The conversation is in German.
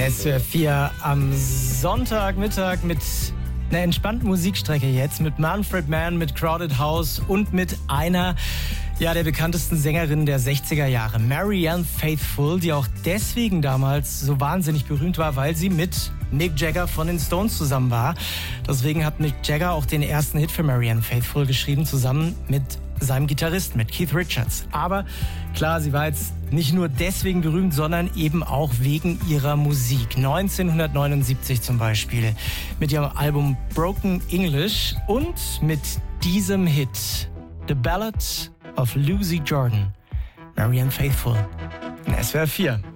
SWR 4 am Sonntagmittag mit einer entspannten Musikstrecke jetzt, mit Manfred Mann, mit Crowded House und mit einer der bekanntesten Sängerinnen der 60er Jahre, Marianne Faithfull, die auch deswegen damals so wahnsinnig berühmt war, weil sie mit Mick Jagger von den Stones zusammen war. Deswegen hat Mick Jagger auch den ersten Hit für Marianne Faithfull geschrieben, zusammen mit seinem Gitarristen, mit Keith Richards. Aber klar, sie war jetzt nicht nur deswegen berühmt, sondern eben auch wegen ihrer Musik. 1979 zum Beispiel mit ihrem Album Broken English und mit diesem Hit The Ballad of Lucy Jordan. Marianne Faithfull in SWR 4.